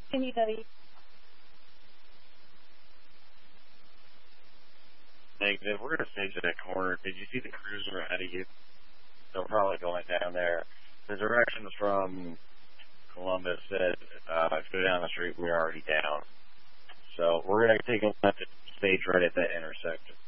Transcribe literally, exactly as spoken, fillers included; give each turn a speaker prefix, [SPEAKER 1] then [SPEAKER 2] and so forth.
[SPEAKER 1] Anybody?
[SPEAKER 2] Negative. We're going to stage at that corner. Did you see the cruiser ahead of you? They're probably going down there. The directions from Columbus said, uh, if you go down the street, we're already down. So we're going to take a left at stage right at that intersection.